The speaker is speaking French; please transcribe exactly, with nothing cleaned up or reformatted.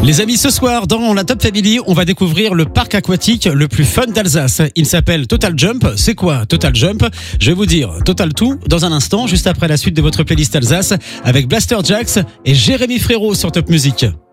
Les amis, ce soir, dans la Top Family, on va découvrir le parc aquatique le plus fun d'Alsace. Il s'appelle Total Jump. C'est quoi Total Jump? Je vais vous dire Total tout dans un instant, juste après la suite de votre playlist Alsace, avec Blaster Jax et Jérémy Frérot sur Top Music.